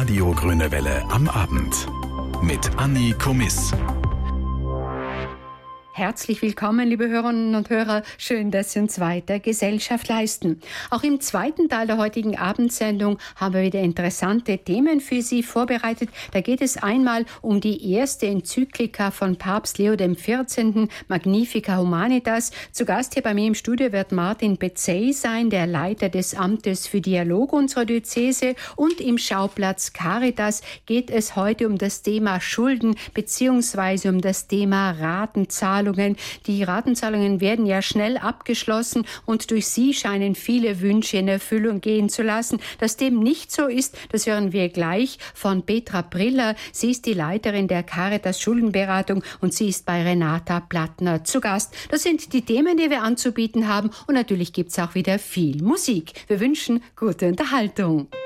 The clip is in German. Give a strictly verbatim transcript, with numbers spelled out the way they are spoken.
Radio Grüne Welle am Abend mit Anni Komiss. Herzlich willkommen, liebe Hörerinnen und Hörer. Schön, dass Sie uns weiter Gesellschaft leisten. Auch im zweiten Teil der heutigen Abendsendung haben wir wieder interessante Themen für Sie vorbereitet. Da geht es einmal um die erste Enzyklika von Papst Leo der vierzehnten. Magnificat Humanitas. Zu Gast hier bei mir im Studio wird Martin Bezzey sein, der Leiter des Amtes für Dialog unserer Diözese. Und im Schauplatz Caritas geht es heute um das Thema Schulden bzw. um das Thema Ratenzahlung. Die Ratenzahlungen werden ja schnell abgeschlossen und durch sie scheinen viele Wünsche in Erfüllung gehen zu lassen. Dass dem nicht so ist, das hören wir gleich von Petra Briller. Sie ist die Leiterin der Caritas Schuldenberatung und sie ist bei Renata Plattner zu Gast. Das sind die Themen, die wir anzubieten haben und natürlich gibt es auch wieder viel Musik. Wir wünschen gute Unterhaltung.